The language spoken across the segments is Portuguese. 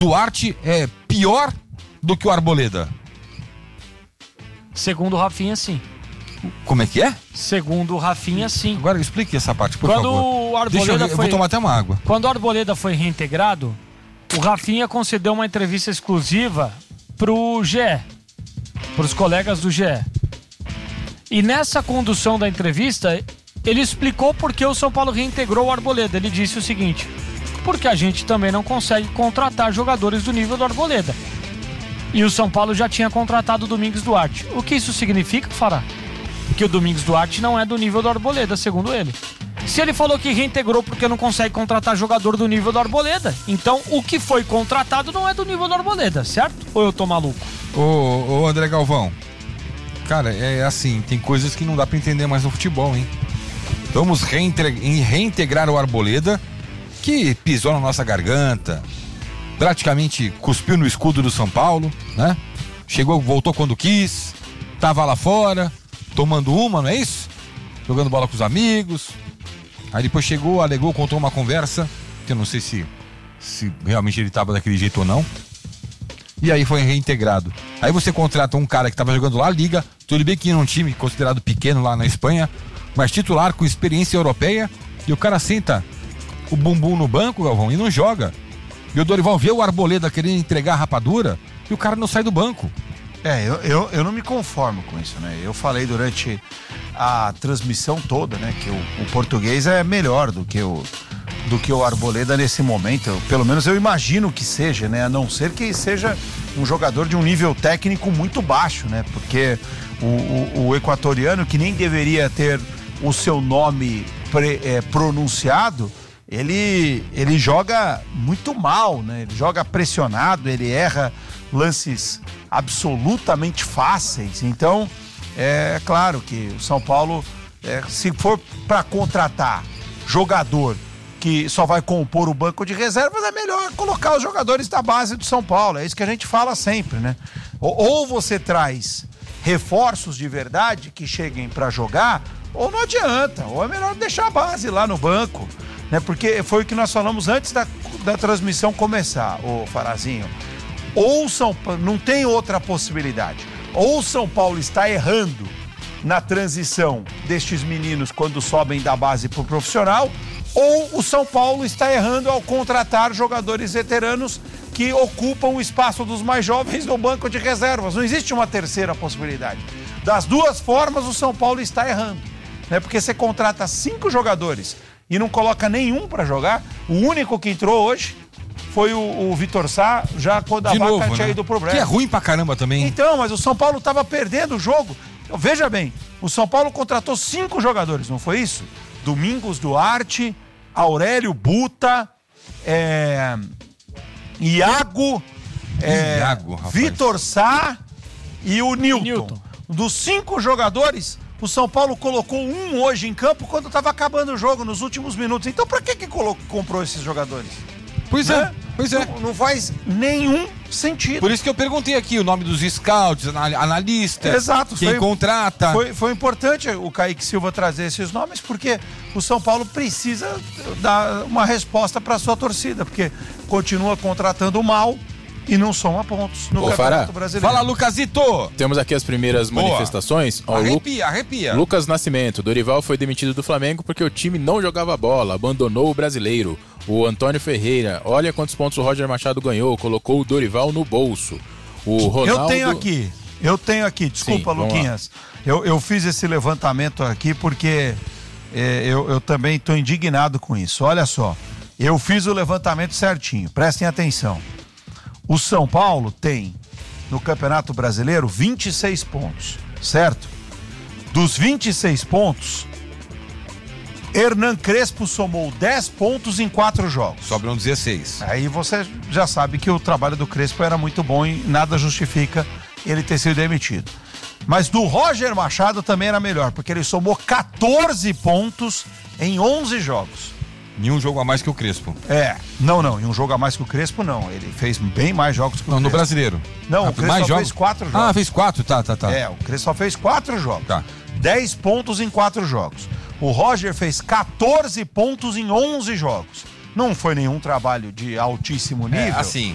Duarte é pior do que o Arboleda? Segundo o Rafinha, sim. Como é que é? Segundo o Rafinha, sim. Agora explique essa parte, por Quando favor. o Arboleda eu vou tomar até uma água. Quando o Arboleda foi reintegrado, o Rafinha concedeu uma entrevista exclusiva pro GE, pros colegas do GE. E nessa condução da entrevista, ele explicou por que o São Paulo reintegrou o Arboleda. Ele disse o seguinte: porque a gente também não consegue contratar jogadores do nível do Arboleda. E o São Paulo já tinha contratado o Domingos Duarte. O que isso significa, Fará? Que o Domingos Duarte não é do nível do Arboleda, segundo ele. Se ele falou que reintegrou porque não consegue contratar jogador do nível do Arboleda, então o que foi contratado não é do nível do Arboleda, certo? Ou eu tô maluco? Ô André Galvão, cara, é assim, tem coisas que não dá pra entender mais no futebol, hein? Vamos reintegrar o Arboleda, que pisou na nossa garganta, praticamente cuspiu no escudo do São Paulo, né? Chegou, voltou quando quis, tava lá fora, tomando uma, não é isso? Jogando bola com os amigos. Aí depois chegou, alegou, contou uma conversa, que eu não sei se realmente ele tava daquele jeito ou não. E aí foi reintegrado. Aí você contrata um cara que tava jogando lá, liga, tudo bem que era um time considerado pequeno lá na Espanha, mas titular com experiência europeia, e o cara senta o bumbum no banco, Galvão, e não joga. E o Dorival vê o Arboleda querendo entregar a rapadura e o cara não sai do banco. Eu não me conformo com isso, né? Eu falei durante a transmissão toda, né, que o português é melhor do que o Arboleda nesse momento. Pelo menos eu imagino que seja, né? A não ser que seja um jogador de um nível técnico muito baixo, né? Porque o equatoriano, que nem deveria ter o seu nome pronunciado, ele joga muito mal, né? Ele joga pressionado, ele erra lances absolutamente fáceis. Então, é claro que o São Paulo, se for para contratar jogador que só vai compor o banco de reservas, é melhor colocar os jogadores da base do São Paulo. É isso que a gente fala sempre, né? Ou você traz reforços de verdade que cheguem para jogar, ou não adianta, ou é melhor deixar a base lá no banco, né? Porque foi o que nós falamos antes da transmissão começar, ô Farazinho. Ou São Paulo, não tem outra possibilidade. Ou o São Paulo está errando na transição destes meninos quando sobem da base para o profissional, ou o São Paulo está errando ao contratar jogadores veteranos que ocupam o espaço dos mais jovens no banco de reservas. Não existe uma terceira possibilidade. Das duas formas, o São Paulo está errando, né? Porque você contrata 5 jogadores e não coloca nenhum para jogar. O único que entrou hoje foi o Vitor Sá, já quando a vaca tinha ido pro break. Que é ruim pra caramba também. Então, mas o São Paulo estava perdendo o jogo. Veja bem, o São Paulo contratou 5 jogadores, não foi isso? Domingos Duarte, Aurélio Buta, Iago, Vitor Sá e o Nilton. Dos 5 jogadores, o São Paulo colocou um hoje em campo quando estava acabando o jogo, nos últimos minutos. Então, para que comprou esses jogadores? Pois é. Não faz nenhum sentido. Por isso que eu perguntei aqui o nome dos scouts, analistas. Exato. Quem contrata. Foi importante o Kaique Silva trazer esses nomes, porque o São Paulo precisa dar uma resposta para a sua torcida, porque continua contratando mal e não soma pontos no Campeonato Brasileiro. Fala, Lucasito! Temos aqui as primeiras manifestações. Arrepia. Lucas Nascimento. Dorival foi demitido do Flamengo porque o time não jogava bola, abandonou o brasileiro. O Antônio Ferreira, olha quantos pontos o Roger Machado ganhou, colocou o Dorival no bolso. O Ronaldo... Eu tenho aqui, desculpa, sim, Luquinhas. Eu fiz esse levantamento aqui porque eu também estou indignado com isso. Olha só, eu fiz o levantamento certinho, prestem atenção. O São Paulo tem, no Campeonato Brasileiro, 26 pontos, certo? Dos 26 pontos, Hernan Crespo somou 10 pontos em 4 jogos. Sobram 16. Aí você já sabe que o trabalho do Crespo era muito bom e nada justifica ele ter sido demitido. Mas do Roger Machado também era melhor, porque ele somou 14 pontos em 11 jogos. Em um jogo a mais que o Crespo. Não, em um jogo a mais que o Crespo não. Ele fez bem mais jogos que o Crespo. No Brasileiro. Não, o Crespo só fez 4 jogos. Ah, fez 4, tá. O Crespo só fez 4 jogos. Tá. 10 pontos em 4 jogos. O Roger fez 14 pontos em 11 jogos. Não foi nenhum trabalho de altíssimo nível. Assim,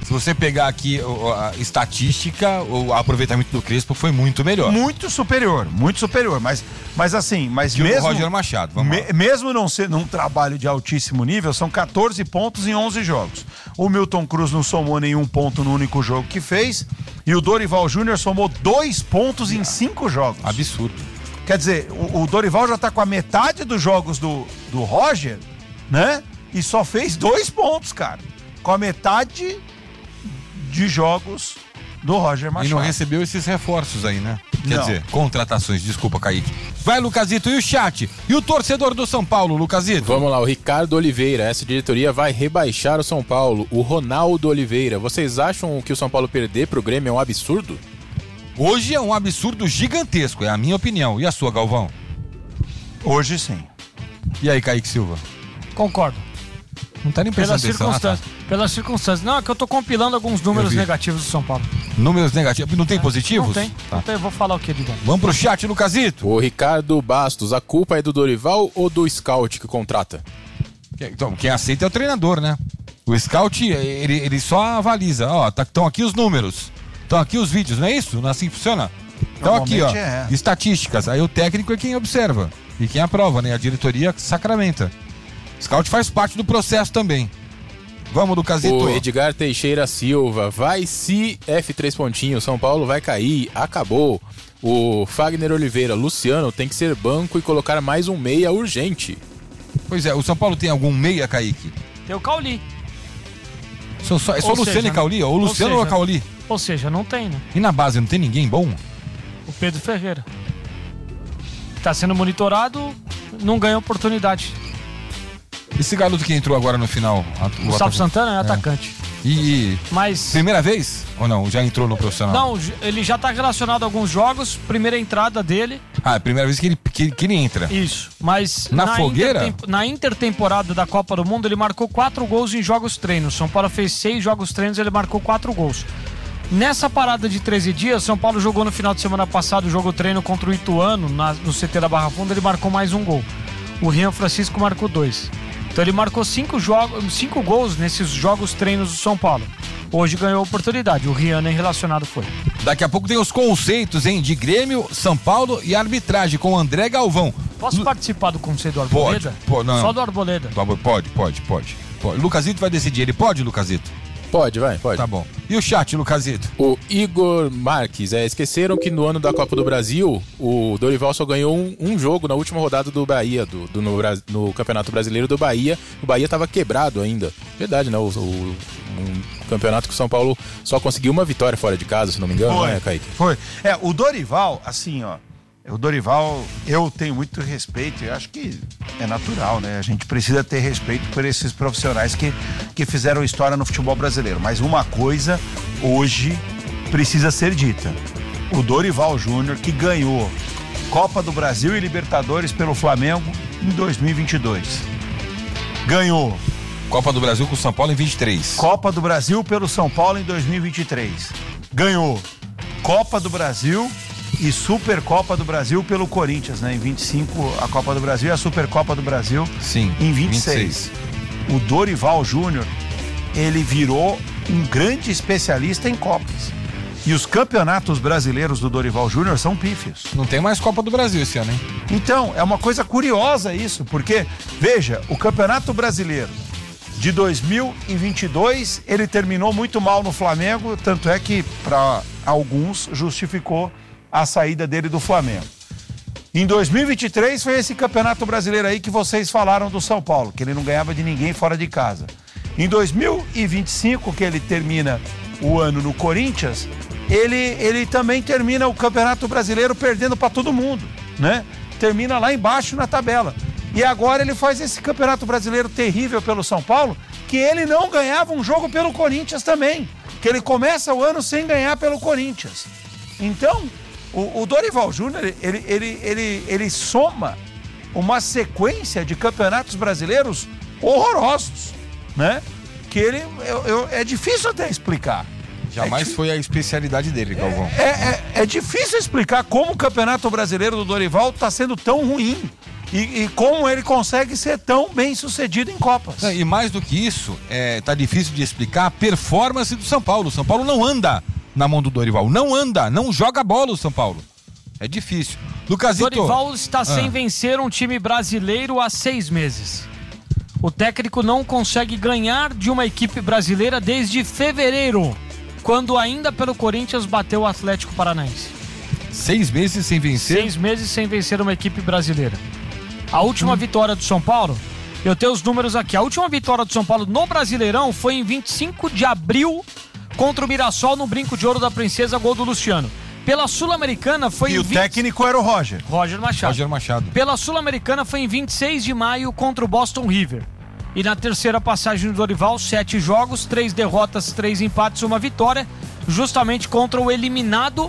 Se você pegar aqui a estatística, o aproveitamento do Crespo foi muito melhor. Muito superior. Mas assim, que mesmo... o Roger Machado, vamos lá. Mesmo não sendo um trabalho de altíssimo nível, são 14 pontos em 11 jogos. O Milton Cruz não somou nenhum ponto no único jogo que fez, e o Dorival Júnior somou 2 pontos em 5 jogos. Absurdo. Quer dizer, o Dorival já tá com a metade dos jogos do Roger, né? E só fez 2 pontos, cara. Com a metade de jogos do Roger Machado. E não recebeu esses reforços aí, né? Quer Não. dizer, contratações, desculpa, Kaique. Vai, Lucazito, e o chat? E o torcedor do São Paulo, Lucazito? Vamos lá, o Ricardo Oliveira. Essa diretoria vai rebaixar o São Paulo. O Ronaldo Oliveira. Vocês acham que o São Paulo perder pro Grêmio é um absurdo? Hoje é um absurdo gigantesco, é a minha opinião. E a sua, Galvão? Hoje sim. E aí, Kaique Silva? Concordo. Não tá nem prestando atenção. Pelas circunstâncias. Não, é que eu tô compilando alguns números vi. negativos do São Paulo. Números negativos. Não tem positivos? Não tem. Tá. Não tem. Eu vou falar o que de bom. Vamos pro chat, Lucazito. O Ricardo Bastos. A culpa é do Dorival ou do scout que contrata? Então, quem aceita é o treinador, né? O scout, ele só avaliza. Ó, estão aqui os números. Estão aqui os vídeos, não é isso? Não é assim que funciona? Então aqui, ó, estatísticas. Aí o técnico é quem observa e quem aprova, né? A diretoria sacramenta. Scout faz parte do processo também. Vamos, Lucazito. O Edgar Teixeira Silva. Vai se F3 pontinhos. São Paulo vai cair. Acabou. O Fagner Oliveira. Luciano tem que ser banco e colocar mais um meia urgente. Pois é, o São Paulo tem algum meia, Kaique? Tem o Cauli. É só Luciano seja, e Cauli? Ou Luciano ou Cauli? Ou seja, não tem, né? E na base não tem ninguém bom? O Pedro Ferreira. Tá sendo monitorado, não ganha oportunidade. Esse garoto que entrou agora no final. O Gustavo Santana é atacante. Mas... Primeira vez? Ou não? Já entrou no profissional? Não, ele já tá relacionado a alguns jogos. Primeira entrada dele. Ah, é a primeira vez que ele entra. Isso. Mas na fogueira? Na intertemporada da Copa do Mundo, ele marcou 4 gols em jogos treinos. São Paulo fez 6 jogos treinos, ele marcou 4 gols. Nessa parada de 13 dias, São Paulo jogou no final de semana passado o jogo treino contra o Ituano, no CT da Barra Funda, ele marcou mais um gol. O Rian Francisco marcou 2. Então ele marcou 5 gols nesses jogos treinos do São Paulo. Hoje ganhou a oportunidade, o Rian nem relacionado foi. Daqui a pouco tem os conceitos, hein, de Grêmio, São Paulo e arbitragem com o André Galvão. Posso participar do conselho do Arboleda? Pode, não. Só do Arboleda. Pode. Lucazito vai decidir, ele pode, Lucazito? Pode. Tá bom. E o chat, Lucazito? O Igor Marques. Esqueceram que no ano da Copa do Brasil, o Dorival só ganhou um jogo na última rodada do Bahia, no Campeonato Brasileiro do Bahia. O Bahia tava quebrado ainda. Verdade, né? Um campeonato que o São Paulo só conseguiu uma vitória fora de casa, se não me engano, né, Kaique? Foi. O Dorival, assim, ó. O Dorival, eu tenho muito respeito e acho que é natural, né? A gente precisa ter respeito por esses profissionais que fizeram história no futebol brasileiro. Mas uma coisa hoje precisa ser dita. O Dorival Júnior, que ganhou Copa do Brasil e Libertadores pelo Flamengo em 2022. Ganhou Copa do Brasil com o São Paulo em 23. Copa do Brasil pelo São Paulo em 2023. Ganhou Copa do Brasil e Supercopa do Brasil pelo Corinthians, né? Em 25 a Copa do Brasil e a Supercopa do Brasil. Sim, em 26. O Dorival Júnior, ele virou um grande especialista em Copas. E os campeonatos brasileiros do Dorival Júnior são pífios. Não tem mais Copa do Brasil esse ano, hein? Então, é uma coisa curiosa isso, porque, veja, o Campeonato Brasileiro de 2022, ele terminou muito mal no Flamengo, tanto é que, para alguns, justificou a saída dele do Flamengo. Em 2023 foi esse Campeonato Brasileiro aí que vocês falaram do São Paulo, que ele não ganhava de ninguém fora de casa. Em 2025, que ele termina o ano no Corinthians, ele também termina o Campeonato Brasileiro perdendo para todo mundo, né? Termina lá embaixo na tabela. E agora ele faz esse Campeonato Brasileiro terrível pelo São Paulo, que ele não ganhava um jogo pelo Corinthians também, que ele começa o ano sem ganhar pelo Corinthians. Então, o Dorival Júnior, ele soma uma sequência de campeonatos brasileiros horrorosos, né? Que é difícil até explicar. Jamais foi a especialidade dele, Galvão. É difícil explicar como o Campeonato Brasileiro do Dorival está sendo tão ruim. E como ele consegue ser tão bem sucedido em Copas. E mais do que isso, tá difícil de explicar a performance do São Paulo. O São Paulo não anda na mão do Dorival. Não anda, não joga bola o São Paulo. É difícil. Lucasito. Dorival está sem vencer um time brasileiro há 6 meses. O técnico não consegue ganhar de uma equipe brasileira desde fevereiro, quando ainda pelo Corinthians bateu o Atlético Paranaense. 6 meses sem vencer? 6 meses sem vencer uma equipe brasileira. A última vitória do São Paulo, eu tenho os números aqui. A última vitória do São Paulo no Brasileirão foi em 25 de abril contra o Mirassol no Brinco de Ouro da Princesa, gol do Luciano. Pela Sul-Americana foi e o técnico era o Roger Machado. Pela Sul-Americana foi em 26 de maio contra o Boston River. E na terceira passagem do Dorival, 7 jogos, 3 derrotas, 3 empates, 1 vitória, justamente contra o eliminado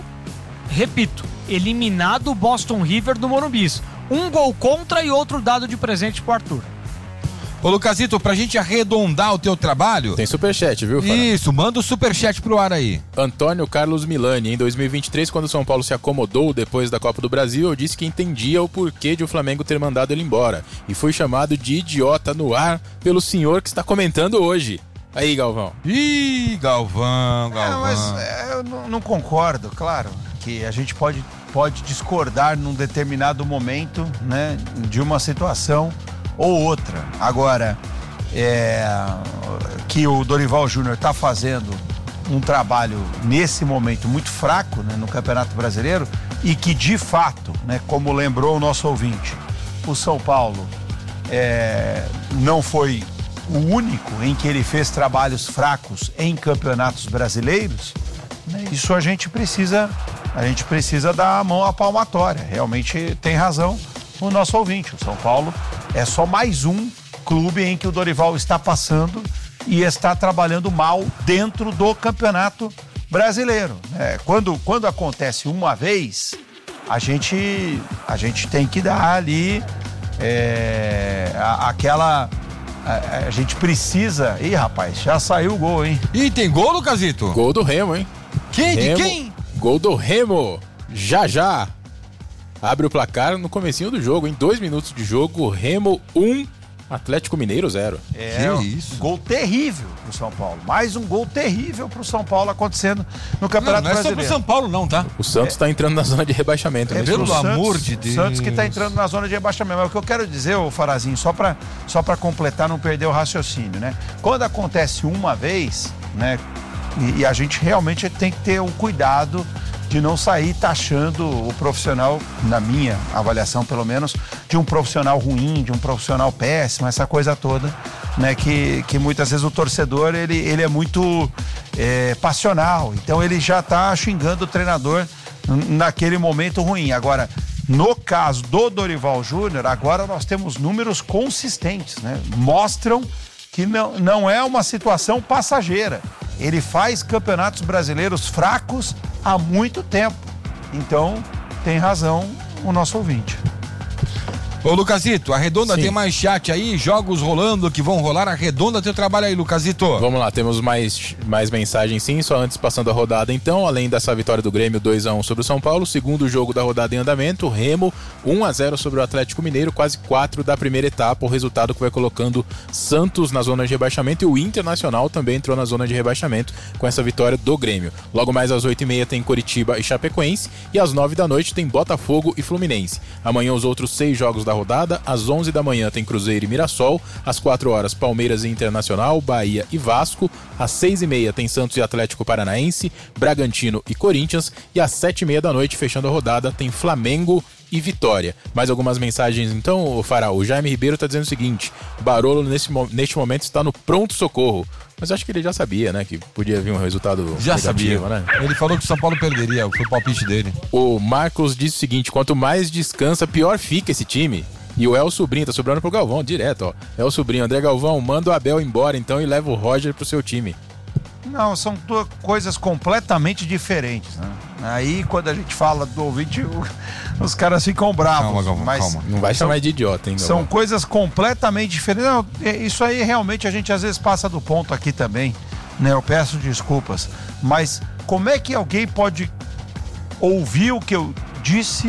Boston River do Morumbi. 1 gol contra e outro dado de presente pro Arthur. Ô Lucasito, pra gente arredondar o teu trabalho... Tem superchat, viu, Fara? Isso, manda o superchat pro ar aí. Antônio Carlos Milani, em 2023, quando o São Paulo se acomodou depois da Copa do Brasil, eu disse que entendia o porquê de o Flamengo ter mandado ele embora. E fui chamado de idiota no ar pelo senhor que está comentando hoje. Aí, Galvão. Ih, Galvão. Mas eu não concordo, claro, que a gente pode discordar num determinado momento, né, de uma situação ou outra. Agora, que o Dorival Júnior está fazendo um trabalho nesse momento muito fraco, né, no Campeonato Brasileiro, e que de fato, né, como lembrou o nosso ouvinte, o São Paulo não foi o único em que ele fez trabalhos fracos em campeonatos brasileiros, né, isso a gente precisa dar a mão à palmatória. Realmente tem razão o nosso ouvinte. O São Paulo é só mais um clube em que o Dorival está passando e está trabalhando mal dentro do Campeonato Brasileiro. Quando acontece uma vez, a gente tem que dar ali a gente precisa... Ih, rapaz, já saiu o gol, hein? Ih, tem gol, Lucasito? Gol do Remo, hein? De quem? Gol do Remo. Já. Abre o placar no comecinho do jogo, em 2 minutos de jogo, Remo 1, Atlético Mineiro 0. Que isso? Gol terrível pro São Paulo. Mais um gol terrível pro São Paulo acontecendo no Campeonato Brasileiro. Não é só pro São Paulo não, tá? O Santos tá entrando na zona de rebaixamento. Pelo amor de Deus. O Santos que tá entrando na zona de rebaixamento. Mas o que eu quero dizer, ô Farazinho, só pra completar, não perder o raciocínio, né? Quando acontece uma vez, né? E a gente realmente tem que ter o cuidado de não sair taxando o profissional, na minha avaliação pelo menos, de um profissional ruim, de um profissional péssimo, essa coisa toda, né? Que muitas vezes o torcedor, ele é muito passional, então ele já tá xingando o treinador naquele momento ruim. Agora, no caso do Dorival Júnior, agora nós temos números consistentes, né? Mostram que não é uma situação passageira. Ele faz campeonatos brasileiros fracos há muito tempo. Então, tem razão o nosso ouvinte. Ô, Lucasito, arredonda, Sim. Tem mais chat aí, jogos rolando que vão rolar, arredonda teu trabalho aí, Lucasito. Vamos lá, temos mais mensagens sim, só antes passando a rodada então, além dessa vitória do Grêmio 2-1 sobre o São Paulo, segundo jogo da rodada em andamento, Remo 1-0 sobre o Atlético Mineiro, quase 4 da primeira etapa, o resultado que vai colocando Santos na zona de rebaixamento e o Internacional também entrou na zona de rebaixamento com essa vitória do Grêmio. Logo mais às 8h30 tem Coritiba e Chapecoense e às 9 da noite tem Botafogo e Fluminense. Amanhã os outros 6 jogos da rodada, às 11 da manhã tem Cruzeiro e Mirassol, às 4 horas Palmeiras e Internacional, Bahia e Vasco, às 6h30 tem Santos e Atlético Paranaense, Bragantino e Corinthians e às 7h30 da noite, fechando a rodada, tem Flamengo e Vitória. Mais algumas mensagens então, Fará. O Jaime Ribeiro está dizendo o seguinte: Barolo neste momento está no pronto-socorro. Mas acho que ele já sabia, né, que podia vir um resultado já negativo, sabia, né? Ele falou que o São Paulo perderia, foi o palpite dele. O Marcos disse o seguinte: quanto mais descansa, pior fica esse time. E o El Sobrinho, tá sobrando pro Galvão, direto, ó. El Sobrinho, André Galvão, manda o Abel embora então e leva o Roger pro seu time. Não, são coisas completamente diferentes, né? Aí, quando a gente fala do ouvinte, os caras ficam bravos. Calma, Galvão, mas calma. Não vai chamar de idiota, hein, Galvão? São coisas completamente diferentes. Não, isso aí realmente a gente às vezes passa do ponto aqui também, né? Eu peço desculpas. Mas como é que alguém pode ouvir o que eu disse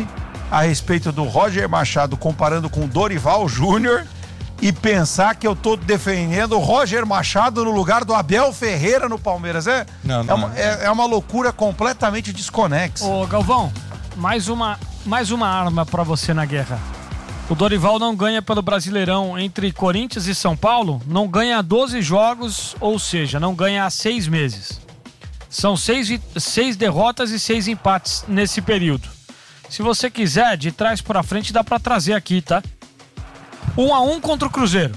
a respeito do Roger Machado comparando com o Dorival Júnior e pensar que eu tô defendendo o Roger Machado no lugar do Abel Ferreira no Palmeiras. É uma loucura completamente desconexa. Ô, Galvão, mais uma arma pra você na guerra. O Dorival não ganha pelo Brasileirão entre Corinthians e São Paulo, não ganha 12 jogos, ou seja, não ganha há 6 meses. São 6 derrotas e 6 empates nesse período. Se você quiser, de trás pra frente dá pra trazer aqui, tá? 1-1 contra o Cruzeiro.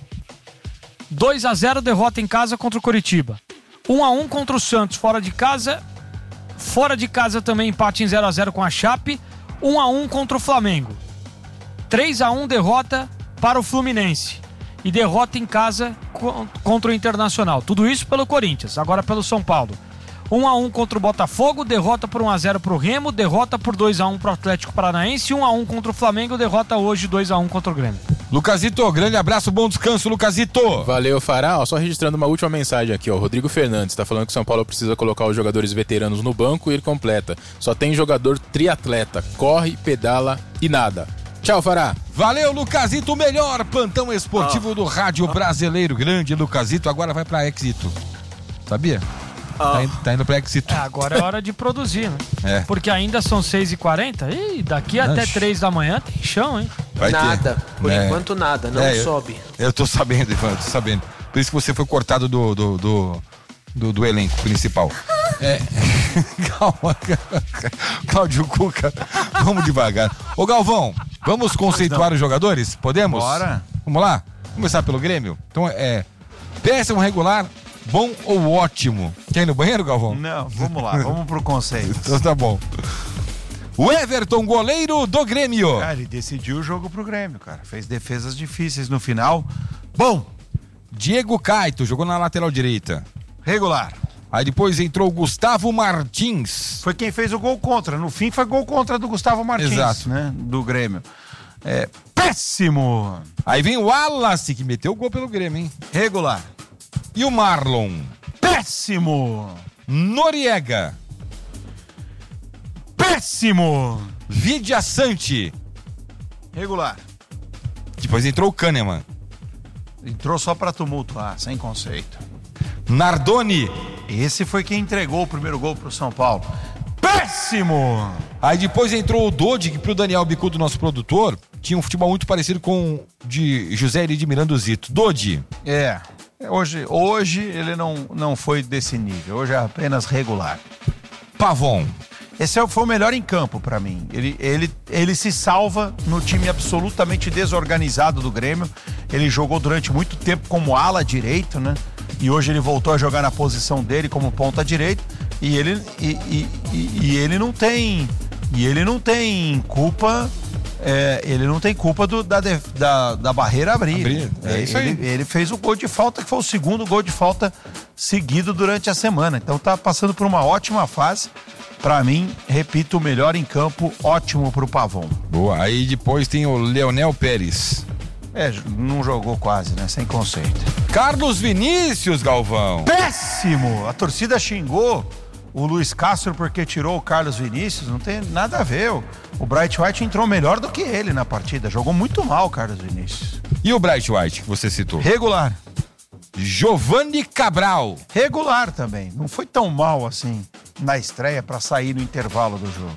2-0 derrota em casa contra o Coritiba. 1-1 contra o Santos fora de casa. Fora de casa também empate em 0-0 com a Chape. 1-1 contra o Flamengo. 3-1 derrota para o Fluminense. E derrota em casa contra o Internacional. Tudo isso pelo Corinthians, agora pelo São Paulo. 1-1 contra o Botafogo, derrota por 1-0 pro Remo, derrota por 2-1 pro Atlético Paranaense, 1-1 contra o Flamengo, derrota hoje 2-1 contra o Grêmio. Lucasito, grande abraço, bom descanso, Lucasito. Valeu, Fará. Só registrando uma última mensagem aqui, ó. Rodrigo Fernandes tá falando que o São Paulo precisa colocar os jogadores veteranos no banco e ele completa. Só tem jogador triatleta, corre, pedala e nada. Tchau, Fará. Valeu, Lucasito, o melhor plantão esportivo do rádio brasileiro. Grande Lucasito, agora vai pra Éxito. Sabia? Tá indo pra Éxito. Agora é hora de produzir, né? É. Porque ainda são 6h40 e daqui até 3 da manhã tem chão, hein? Vai nada, ter. por enquanto nada, não sobe. Eu tô sabendo, Ivan, eu tô sabendo. Por isso que você foi cortado do elenco principal. Calma, Cláudio Cuca, vamos devagar. Ô Galvão, vamos conceituar os jogadores? Podemos? Bora. Vamos lá? Vamos começar pelo Grêmio? Então péssimo, regular, bom ou ótimo? Quer ir no banheiro, Galvão? Não, vamos lá, vamos pro conceito. Então tá bom. O Everton, goleiro do Grêmio. Cara, ele decidiu o jogo pro Grêmio, cara. Fez defesas difíceis no final. Bom. Diego Caito, jogou na lateral direita. Regular. Aí depois entrou o Gustavo Martins. Foi quem fez o gol contra. No fim foi gol contra do Gustavo Martins. Exato. Né? Do Grêmio. Péssimo. Aí vem o Wallace, que meteu o gol pelo Grêmio, hein? Regular. E o Marlon. Péssimo. Noriega. Péssimo. Vidia Sante. Regular. Depois entrou o Kahneman. Entrou só pra tumultuar, sem conceito. Nardoni. Esse foi quem entregou o primeiro gol pro São Paulo. Péssimo. Aí depois entrou o Dodi, que pro Daniel Bicudo, nosso produtor, tinha um futebol muito parecido com o de José Eridy Mirandozito. Dodi. Hoje ele não foi desse nível. Hoje é apenas regular. Pavon. Esse foi o melhor em campo pra mim. Ele se salva no time absolutamente desorganizado do Grêmio. Ele jogou durante muito tempo como ala direito, né? E hoje ele voltou a jogar na posição dele como ponta direita. E ele não tem culpa. Ele não tem culpa da barreira abrir. É isso aí. Ele fez o gol de falta, que foi o segundo gol de falta seguido durante a semana. Então tá passando por uma ótima fase. Pra mim, repito, o melhor em campo, ótimo pro Pavon. Boa. Aí depois tem o Leonel Pérez. Não jogou quase, né? Sem conceito. Carlos Vinícius, Galvão. Péssimo! A torcida xingou o Luiz Castro porque tirou o Carlos Vinícius. Não tem nada a ver. O Bright White entrou melhor do que ele na partida. Jogou muito mal o Carlos Vinícius. E o Bright White, que você citou? Regular. Giovanni Cabral. Regular também. Não foi tão mal assim na estreia pra sair no intervalo do jogo.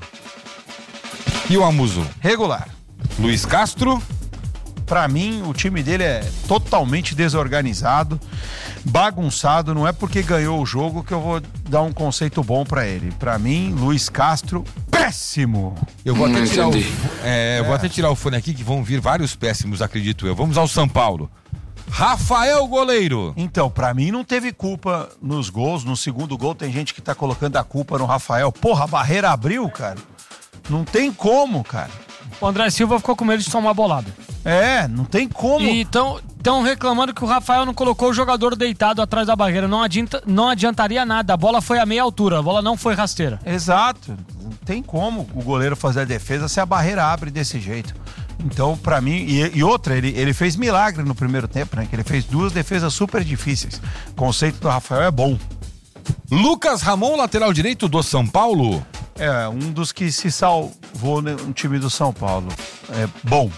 E o Amuso? Regular. Luiz Castro. Pra mim, o time dele é totalmente desorganizado, bagunçado. Não é porque ganhou o jogo que eu vou dar um conceito bom pra ele. Pra mim, Luiz Castro, péssimo. Eu vou até tirar vou até tirar o fone aqui, que vão vir vários péssimos, acredito eu. Vamos ao São Paulo. Rafael, goleiro. Então, pra mim não teve culpa nos gols. No segundo gol tem gente que tá colocando a culpa no Rafael. Porra, a barreira abriu, cara. Não tem como, cara. O André Silva ficou com medo de tomar bolada. Não tem como. E estão reclamando que o Rafael não colocou o jogador deitado atrás da barreira. Não adiantaria nada. A bola foi a meia altura, a bola não foi rasteira. Exato. Não tem como o goleiro fazer a defesa se a barreira abre desse jeito. Então, pra mim, e outra, ele fez milagre no primeiro tempo, né? Que ele fez 2 defesas super difíceis. O conceito do Rafael é bom. Lucas Ramon, lateral direito do São Paulo. Um dos que se salvou. Vou no time do São Paulo. É bom.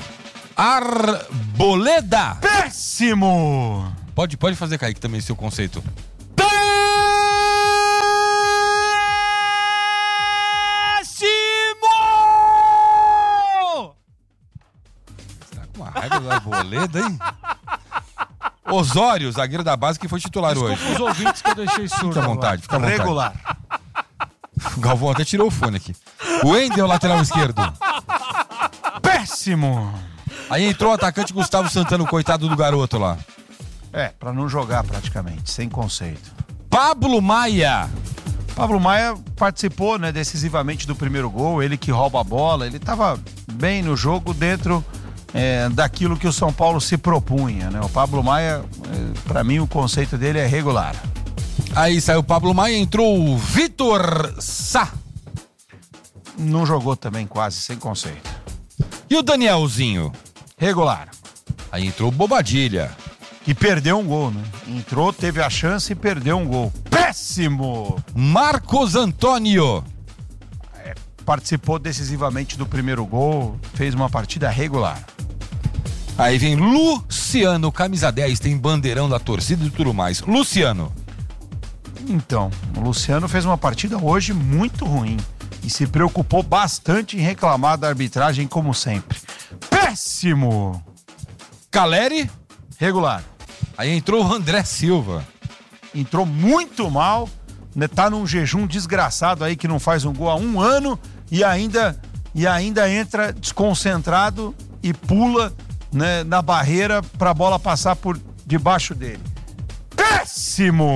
Arboleda. Péssimo! Pode fazer, Kaique, também seu conceito. Uma raiva do Arboleda, hein? Osório, zagueiro da base, que foi titular hoje. Desculpa os ouvintes que eu deixei surdo. Fica à vontade, fica à vontade. Regular. O Galvão até tirou o fone aqui. O Wendel, lateral esquerdo. Péssimo! Aí entrou o atacante Gustavo Santana, o coitado do garoto lá. Pra não jogar praticamente, sem conceito. Pablo Maia. Pablo Maia participou, né, decisivamente do primeiro gol, ele que rouba a bola, ele estava bem no jogo dentro daquilo que o São Paulo se propunha, né? O Pablo Maia, para mim, o conceito dele é regular. Aí saiu o Pablo Maia, entrou o Vitor Sá. Não jogou também quase, sem conceito. E o Danielzinho? Regular. Aí entrou o Bobadilha. E perdeu um gol, né? Entrou, teve a chance e perdeu um gol. Péssimo! Marcos Antônio. Participou decisivamente do primeiro gol, fez uma partida regular. Aí vem Luciano, camisa 10, tem bandeirão da torcida e tudo mais. Luciano. Então, o Luciano fez uma partida hoje muito ruim e se preocupou bastante em reclamar da arbitragem, como sempre. Péssimo! Caleri. Regular. Aí entrou o André Silva. Entrou muito mal, né? Tá num jejum desgraçado aí que não faz um gol há 1 ano e ainda entra desconcentrado e pula, né, na barreira pra bola passar por debaixo dele. Péssimo!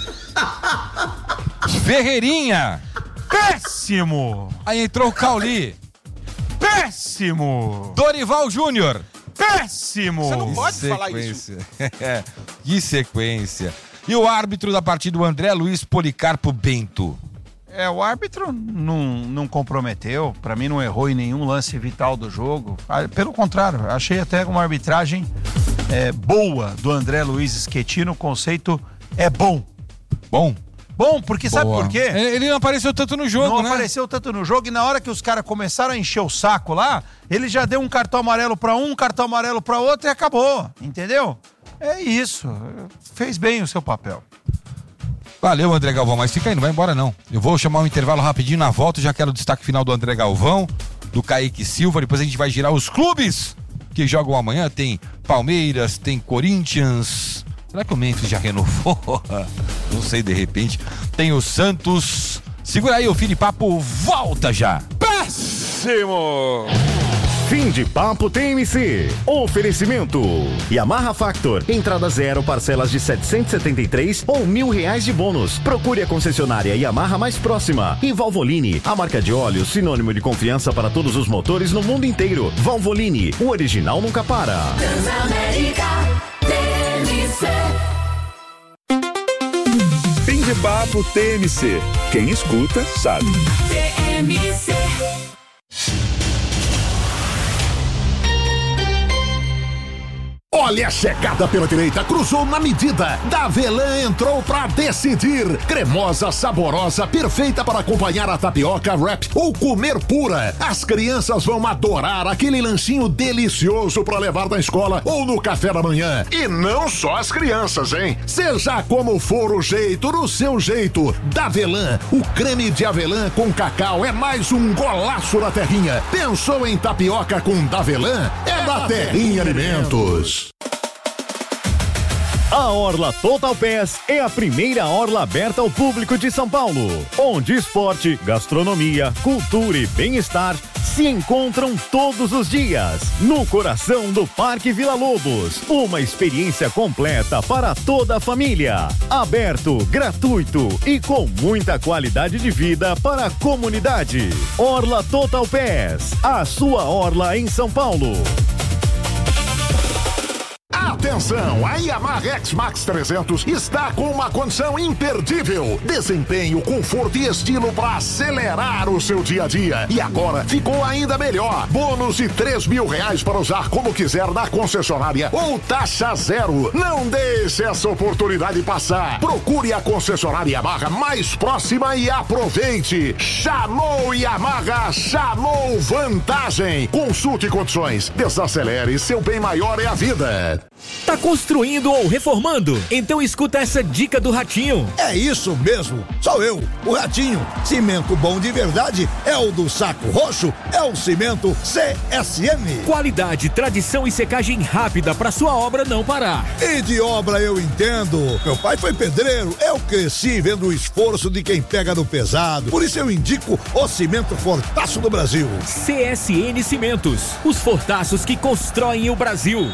Ferreirinha. Péssimo! Aí entrou o Cauli. Péssimo! Dorival Júnior. Péssimo! Você não pode falar isso. Que sequência. E o árbitro da partida, o André Luiz Policarpo Bento. O árbitro não comprometeu, pra mim não errou em nenhum lance vital do jogo. Pelo contrário, achei até uma arbitragem boa do André Luiz Schettino, o conceito é bom. Bom? Bom, porque sabe por quê? Ele não apareceu tanto no jogo, não né? Não apareceu tanto no jogo e na hora que os caras começaram a encher o saco lá, ele já deu um cartão amarelo pra um cartão amarelo pra outro e acabou, entendeu? É isso, fez bem o seu papel. Valeu, André Galvão, mas fica aí, não vai embora não. Eu vou chamar um intervalo rapidinho, na volta já quero o destaque final do André Galvão, do Kaique Silva, depois a gente vai girar os clubes que jogam amanhã, tem Palmeiras, tem Corinthians, será que o Memphis já renovou? Não sei, de repente, tem o Santos, segura aí, o Fim de Papo volta já. Péssimo! Fim de Papo TMC. Oferecimento. Yamaha Factor. Entrada 0, parcelas de 773 ou R$1.000 de bônus. Procure a concessionária Yamaha mais próxima. E Valvoline, a marca de óleo sinônimo de confiança para todos os motores no mundo inteiro. Valvoline, o original nunca para. Transamérica TMC. Fim de Papo TMC. Quem escuta sabe. TMC. Olha a chegada pela direita, cruzou na medida. Davelan entrou pra decidir. Cremosa, saborosa, perfeita para acompanhar a tapioca, wrap ou comer pura. As crianças vão adorar aquele lanchinho delicioso para levar na escola ou no café da manhã. E não só as crianças, hein? Seja como for o jeito, no seu jeito. Davelan, o creme de avelã com cacau é mais um golaço da terrinha. Pensou em tapioca com Davelan? É da Terrinha Alimentos. A Orla Total Pass é a primeira orla aberta ao público de São Paulo, onde esporte, gastronomia, cultura e bem-estar se encontram todos os dias, no coração do Parque Vila Lobos. Uma experiência completa para toda a família. Aberto, gratuito e com muita qualidade de vida para a comunidade. Orla Total Pass, a sua orla em São Paulo. Atenção! Atenção, a Yamaha X-Max 300 está com uma condição imperdível. Desempenho, conforto e estilo para acelerar o seu dia a dia. E agora ficou ainda melhor. Bônus de R$3.000 para usar como quiser na concessionária ou taxa zero. Não deixe essa oportunidade passar. Procure a concessionária Yamaha mais próxima e aproveite. Chamou Yamaha, chamou vantagem. Consulte condições. Desacelere, seu bem maior é a vida. Tá construindo ou reformando? Então escuta essa dica do Ratinho. É isso mesmo, sou eu, o Ratinho. Cimento bom de verdade é o do Saco Roxo, é o cimento CSM. Qualidade, tradição e secagem rápida pra sua obra não parar. E de obra eu entendo. Meu pai foi pedreiro, eu cresci vendo o esforço de quem pega no pesado. Por isso eu indico o cimento Fortaço do Brasil. CSN Cimentos, os fortaços que constroem o Brasil.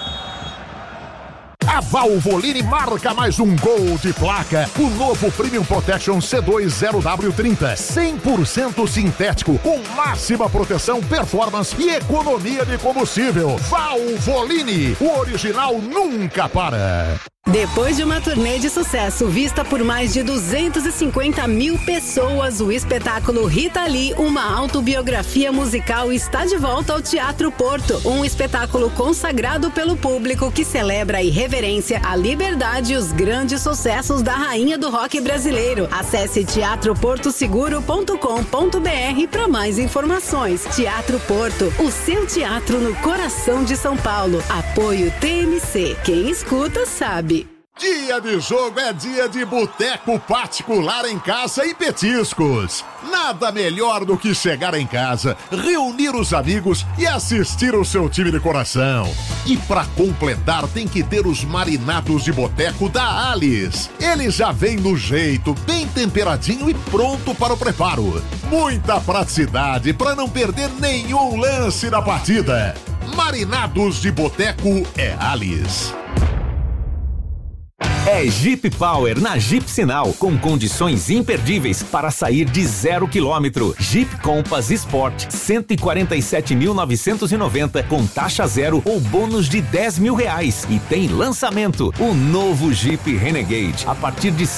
A Valvoline marca mais um gol de placa. O novo Premium Protection C2 0W30. 100% sintético, com máxima proteção, performance e economia de combustível. Valvoline, o original nunca para. Depois de uma turnê de sucesso vista por mais de 250 mil pessoas, o espetáculo Rita Lee, uma autobiografia musical, está de volta ao Teatro Porto. Um espetáculo consagrado pelo público que celebra a irreverência, a liberdade e os grandes sucessos da rainha do rock brasileiro. Acesse teatroportoseguro.com.br para mais informações. Teatro Porto, o seu teatro no coração de São Paulo. Apoio TMC. Quem escuta sabe. Dia de jogo é dia de boteco particular em casa e petiscos. Nada melhor do que chegar em casa, reunir os amigos e assistir o seu time de coração. E pra completar tem que ter os marinados de boteco da Alice. Ele já vem no jeito, bem temperadinho e pronto para o preparo. Muita praticidade para não perder nenhum lance da partida. Marinados de boteco é Alice. É Jeep Power na Jeep Sinal, com condições imperdíveis para sair de 0 km. Jeep Compass Sport, 147.990 com taxa zero ou bônus de R$10.000. E tem lançamento, o novo Jeep Renegade, a partir de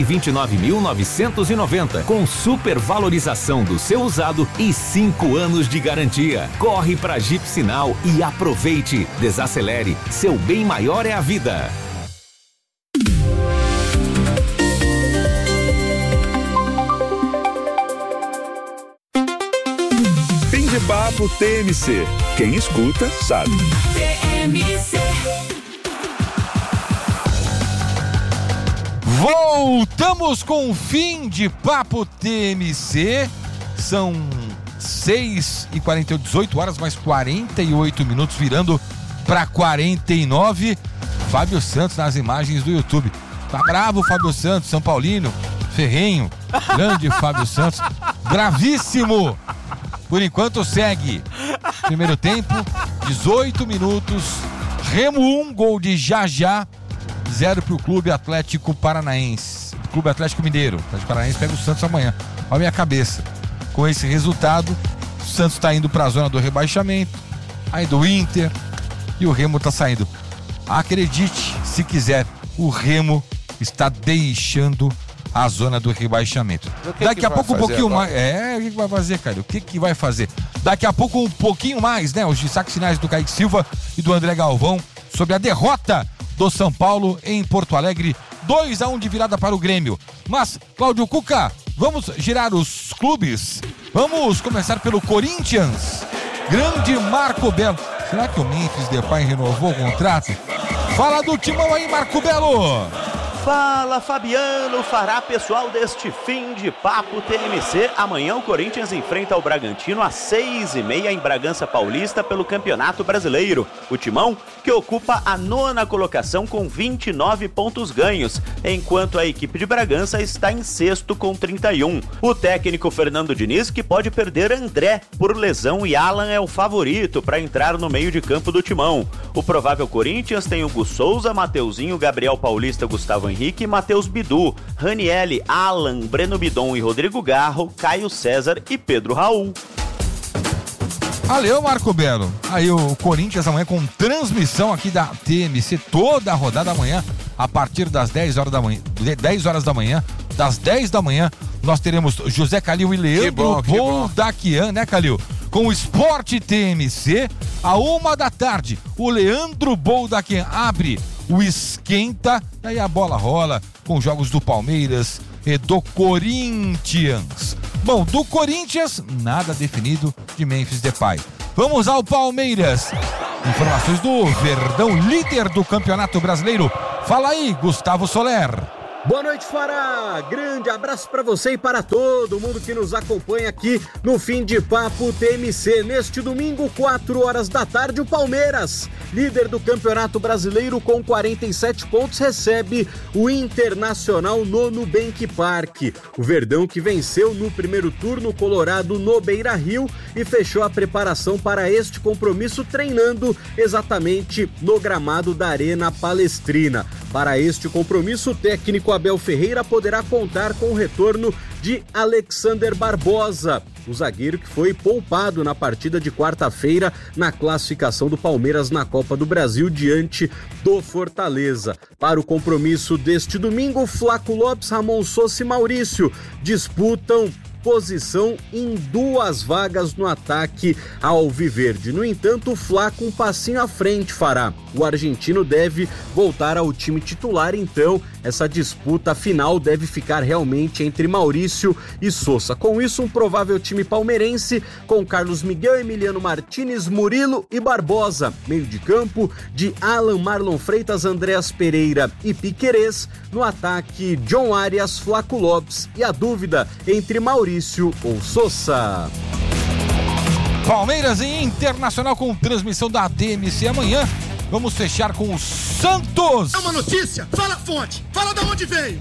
129.990 com super valorização do seu usado e 5 anos de garantia. Corre para Jeep Sinal e aproveite. Desacelere, seu bem maior é a vida. Fim de papo TMC. Quem escuta sabe. TMC. Voltamos com o fim de papo TMC. São 6h48, 18 horas mais 48 minutos, virando para 49. Fábio Santos nas imagens do YouTube. Tá bravo o Fábio Santos, São Paulino, ferrenho, grande Fábio Santos, bravíssimo. Por enquanto segue. Primeiro tempo, 18 minutos, Remo 1, gol de Jajá, 0 pro Clube Atlético Paranaense. Clube Atlético Mineiro. O Atlético Paranaense pega o Santos amanhã. Olha a minha cabeça. Com esse resultado, o Santos tá indo pra zona do rebaixamento, aí do Inter, e o Remo tá saindo. Acredite, se quiser, o Remo está deixando a zona do rebaixamento. Daqui a pouco um pouquinho mais. O que vai fazer, cara? O que vai fazer? Daqui a pouco um pouquinho mais, né? Os destaques finais do Kaique Silva e do André Galvão sobre a derrota do São Paulo em Porto Alegre. 2-1 de virada para o Grêmio. Mas, Cláudio Cuca, vamos girar os clubes. Vamos começar pelo Corinthians. Grande Marco Belo. Será que o Memphis Depay renovou o contrato? Fala do timão aí, Marco Belo. Fala, Fabiano, fará pessoal deste fim de papo TMC. Amanhã o Corinthians enfrenta o Bragantino às 6h30 em Bragança Paulista pelo Campeonato Brasileiro. O timão que ocupa a 9ª colocação com 29 pontos ganhos, enquanto a equipe de Bragança está em 6º com 31. O técnico Fernando Diniz, que pode perder André por lesão, e Alan é o favorito para entrar no meio de campo do timão. O provável Corinthians tem Hugo Souza, Mateuzinho, Gabriel Paulista, Gustavo Henrique, Matheus Bidu, Ranielli, Alan, Breno Bidon e Rodrigo Garro, Caio César e Pedro Raul. Valeu, Marco Belo. Aí o Corinthians amanhã com transmissão aqui da TMC, toda a rodada amanhã, a partir das 10 horas da manhã. 10 horas da manhã, das 10 da manhã, nós teremos José Calil e Leandro Boldaquian, né, Calil? Com o Sport TMC, à 1 da tarde, o Leandro Boldaquian abre o Esquenta, daí a bola rola com jogos do Palmeiras e do Corinthians. Bom, do Corinthians, nada definido de Memphis Depay. Vamos ao Palmeiras. Informações do Verdão, líder do Campeonato Brasileiro. Fala aí, Gustavo Soler. Boa noite, Fará. Grande abraço para você e para todo mundo que nos acompanha aqui no Fim de Papo TMC. Neste domingo, 4 horas da tarde, o Palmeiras, líder do Campeonato Brasileiro com 47 pontos, recebe o Internacional no Nubank Park. O Verdão que venceu no primeiro turno Colorado no Beira-Rio e fechou a preparação para este compromisso treinando exatamente no gramado da Arena Palestrina. Para este compromisso, o técnico Abel Ferreira poderá contar com o retorno de Alexander Barbosa, o zagueiro que foi poupado na partida de quarta-feira na classificação do Palmeiras na Copa do Brasil diante do Fortaleza. Para o compromisso deste domingo, Flaco Lopes, Ramon Sousa e Maurício disputam posição em 2 vagas no ataque alviverde. No entanto, o Flaco um passinho à frente fará. O argentino deve voltar ao time titular, então essa disputa final deve ficar realmente entre Maurício e Sousa. Com isso, um provável time palmeirense com Carlos Miguel, Emiliano Martínez, Murilo e Barbosa. Meio de campo de Alan, Marlon Freitas, Andreas Pereira e Piquerez. No ataque, John Arias, Flaco Lopes e a dúvida entre Maurício ou Sousa. Palmeiras e Internacional com transmissão da TMC amanhã. Vamos fechar com o Santos. É uma notícia? Fala a fonte. Fala de onde veio.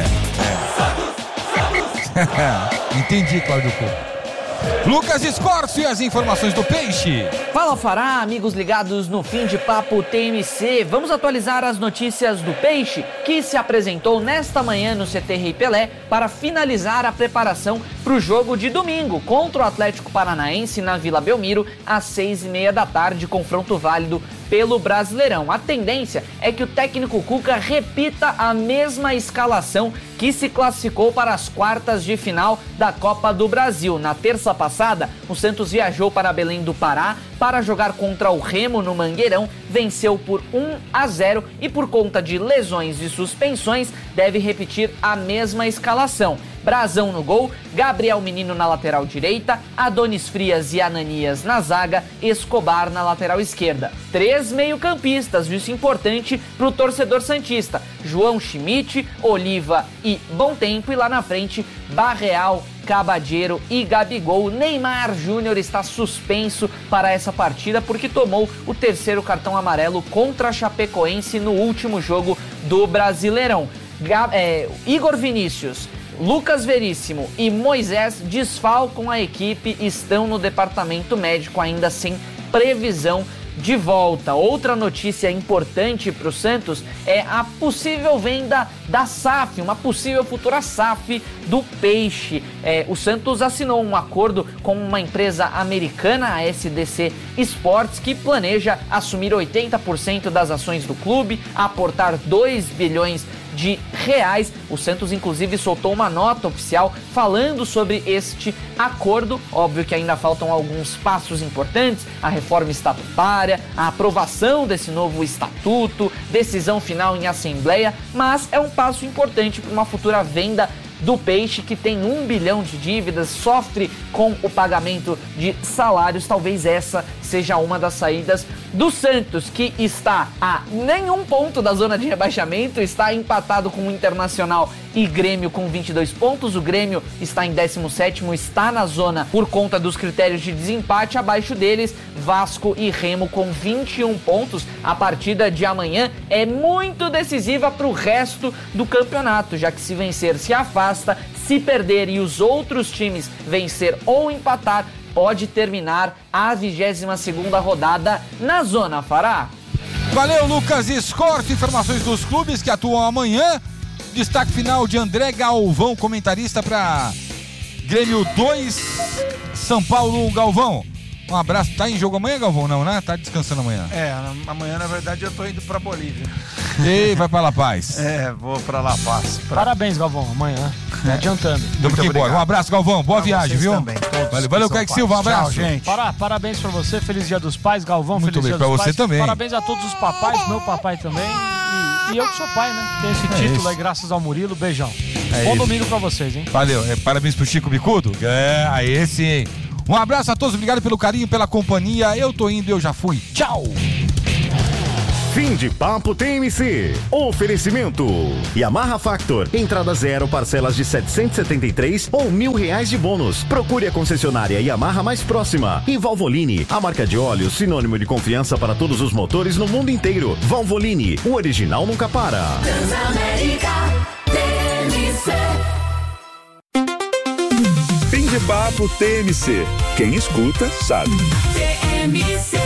Entendi, Cláudio Couto. Lucas Escorcio e as informações do Peixe. Fala, Fará, amigos ligados no Fim de Papo TMC. Vamos atualizar as notícias do Peixe, que se apresentou nesta manhã no CT Rei Pelé para finalizar a preparação para o jogo de domingo contra o Atlético Paranaense na Vila Belmiro, às 6h30 da tarde, confronto válido pelo Brasileirão. A tendência é que o técnico Cuca repita a mesma escalação que se classificou para as quartas de final da Copa do Brasil. Na terça passada, o Santos viajou para Belém do Pará para jogar contra o Remo no Mangueirão, venceu por 1-0 e por conta de lesões e suspensões deve repetir a mesma escalação. Brazão no gol, Gabriel Menino na lateral direita, Adonis Frias e Ananias na zaga, Escobar na lateral esquerda. 3 meio-campistas, isso é importante para o torcedor santista. João Schmidt, Oliva e Bom Tempo, e lá na frente, Barreal, Cabadeiro e Gabigol. Neymar Júnior está suspenso para essa partida porque tomou o 3º cartão amarelo contra a Chapecoense no último jogo do Brasileirão. Igor Vinícius, Lucas Veríssimo e Moisés desfalcam a equipe, estão no departamento médico ainda sem previsão de volta. Outra notícia importante para o Santos é a possível venda da SAF, uma possível futura SAF do Peixe. O Santos assinou um acordo com uma empresa americana, a SDC Sports, que planeja assumir 80% das ações do clube, aportar 2 bilhões de reais. O Santos inclusive soltou uma nota oficial falando sobre este acordo. Óbvio que ainda faltam alguns passos importantes, a reforma estatutária, a aprovação desse novo estatuto, decisão final em assembleia, mas é um passo importante para uma futura venda do Peixe, que tem 1 bilhão de dívidas, sofre com o pagamento de salários. Talvez essa seja uma das saídas do Santos, que está a nenhum ponto da zona de rebaixamento, está empatado com o Internacional e Grêmio com 22 pontos. O Grêmio está em 17º, está na zona por conta dos critérios de desempate. Abaixo deles, Vasco e Remo com 21 pontos. A partida de amanhã é muito decisiva para o resto do campeonato, já que se vencer se afasta, se perder e os outros times vencer ou empatar, pode terminar a 22ª rodada na zona, Fará. Valeu, Lucas Escorte. Informações dos clubes que atuam amanhã. Destaque final de André Galvão, comentarista para Grêmio 2, São Paulo 1. Galvão, Um abraço. Tá em jogo amanhã, Galvão? Não, né? Tá descansando amanhã. Amanhã, na verdade, eu tô indo pra Bolívia. Ei, vai pra La Paz. Vou pra La Paz. Parabéns, Galvão, amanhã. Adiantando. Muito obrigado. Um abraço, Galvão. Boa viagem, viu? Também, Valeu, Kaique Silva. Um abraço. Tchau, gente. Parabéns pra você. Feliz Dia dos Pais, Galvão. Muito Feliz bem, Dia pra dos você Pais. também. Parabéns a todos os papais, meu papai também. E eu que sou pai, né? Tem esse título aí, graças ao Murilo. Beijão. Bom domingo pra vocês, hein? Valeu. Parabéns pro Chico Bicudo. Aí sim. Um abraço a todos. Obrigado pelo carinho, pela companhia. Eu tô indo, eu já fui. Tchau. Fim de Papo TMC. Oferecimento. Yamaha Factor. Entrada 0, parcelas de R$773 ou R$1.000 de bônus. Procure a concessionária Yamaha mais próxima. E Valvoline, a marca de óleo sinônimo de confiança para todos os motores no mundo inteiro. Valvoline, o original nunca para. Transamérica TMC. Fim de Papo TMC. Quem escuta, sabe. TMC.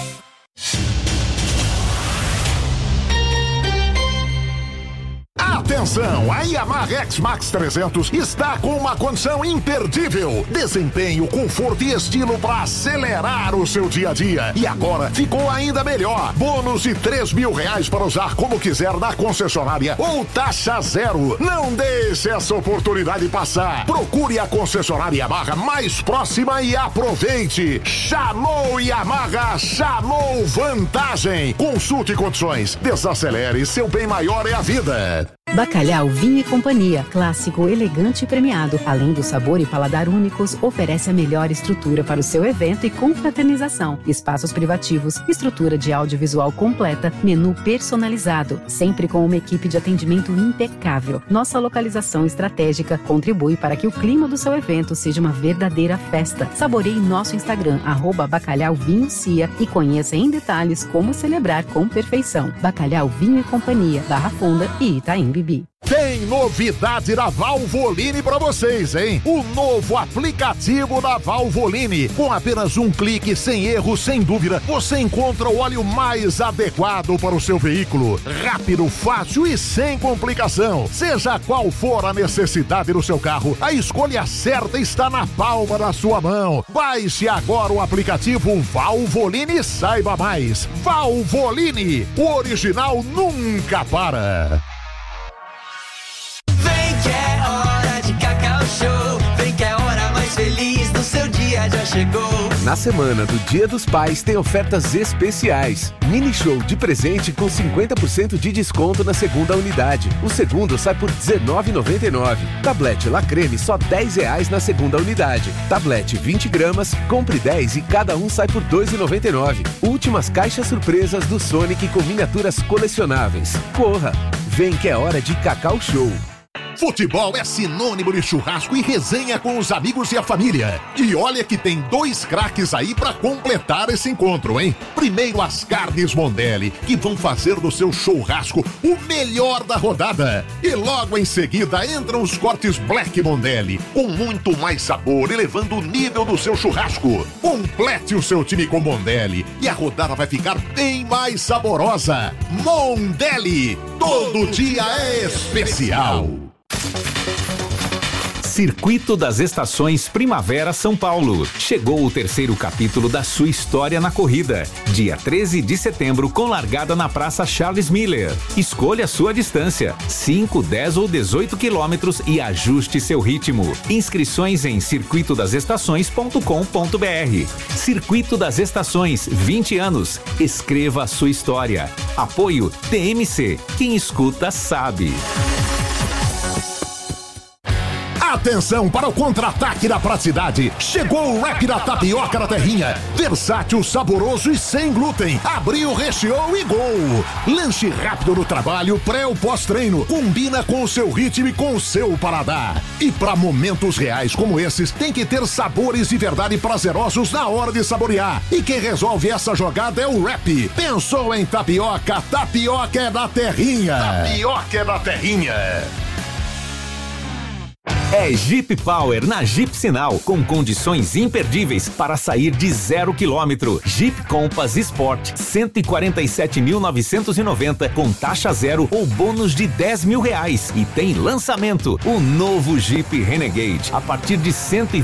Atenção, a Yamaha X-Max 300 está com uma condição imperdível. Desempenho, conforto e estilo para acelerar o seu dia a dia. E agora ficou ainda melhor. Bônus de R$3.000 para usar como quiser na concessionária ou taxa zero. Não deixe essa oportunidade passar. Procure a concessionária Yamaha mais próxima e aproveite. Chamou Yamaha, chamou vantagem. Consulte condições. Desacelere, seu bem maior é a vida. Bacalhau Vinho e Companhia, clássico, elegante e premiado. Além do sabor e paladar únicos, oferece a melhor estrutura para o seu evento e confraternização. Espaços privativos, estrutura de audiovisual completa, menu personalizado, sempre com uma equipe de atendimento impecável. Nossa localização estratégica contribui para que o clima do seu evento seja uma verdadeira festa. Saboreie nosso Instagram, @bacalhauvinhocia, e conheça em detalhes como celebrar com perfeição. Bacalhau Vinho e Companhia, Barra Funda e Itaim Bibi. Tem novidade da Valvoline para vocês, hein? O novo aplicativo da Valvoline. Com apenas um clique, sem erro, sem dúvida, você encontra o óleo mais adequado para o seu veículo. Rápido, fácil e sem complicação. Seja qual for a necessidade do seu carro, a escolha certa está na palma da sua mão. Baixe agora o aplicativo Valvoline e saiba mais. Valvoline, o original nunca para. Vem que é hora de Cacau Show. Vem que é a hora mais feliz do seu dia já chegou. Na semana do Dia dos Pais tem ofertas especiais. Mini show de presente com 50% de desconto na segunda unidade. O segundo sai por R$19,99. Tablete La Creme só R$10 na segunda unidade. Tablete 20 gramas, compre 10 e cada um sai por R$2,99. Últimas caixas surpresas do Sonic com miniaturas colecionáveis. Corra! Vem que é hora de Cacau Show. Futebol é sinônimo de churrasco e resenha com os amigos e a família. E olha que tem 2 craques aí pra completar esse encontro, hein? Primeiro as carnes Mondelli, que vão fazer do seu churrasco o melhor da rodada. E logo em seguida entram os cortes Black Mondelli, com muito mais sabor, elevando o nível do seu churrasco. Complete o seu time com Mondelli e a rodada vai ficar bem mais saborosa. Mondelli, todo dia é especial. Circuito das Estações Primavera São Paulo. Chegou o 3º capítulo da sua história na corrida. Dia 13 de setembro com largada na Praça Charles Miller. Escolha a sua distância, 5, 10 ou 18 quilômetros e ajuste seu ritmo. Inscrições em circuitodasestações.com.br. Circuito das Estações, 20 anos. Escreva a sua história. Apoio TMC. Quem escuta sabe. Atenção para o contra-ataque da praticidade. Chegou o Wrap da Tapioca da Terrinha. Versátil, saboroso e sem glúten. Abriu, recheou e gol. Lanche rápido no trabalho, pré ou pós-treino. Combina com o seu ritmo e com o seu paladar. E para momentos reais como esses, tem que ter sabores de verdade prazerosos na hora de saborear. E quem resolve essa jogada é o Wrap. Pensou em tapioca? Tapioca é da Terrinha. Tapioca é da Terrinha. É Jeep Power na Jeep Sinal, com condições imperdíveis para sair de 0 km. Jeep Compass Sport, 147.990 com taxa zero ou bônus de R$10.000. E tem lançamento, o novo Jeep Renegade, a partir de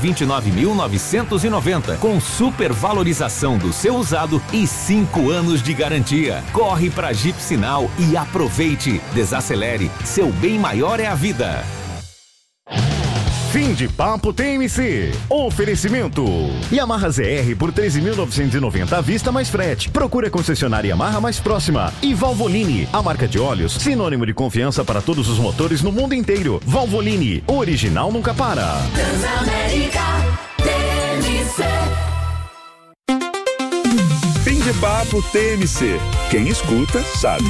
129.990 com supervalorização do seu usado e 5 anos de garantia. Corre pra Jeep Sinal e aproveite. Desacelere, seu bem maior é a vida. Fim de Papo TMC. Oferecimento. Yamaha ZR por 13.990 à vista mais frete. Procure a concessionária Yamaha mais próxima. E Valvoline, a marca de óleos, sinônimo de confiança para todos os motores no mundo inteiro. Valvoline, o original nunca para. Transamérica TMC. Fim de Papo TMC. Quem escuta sabe.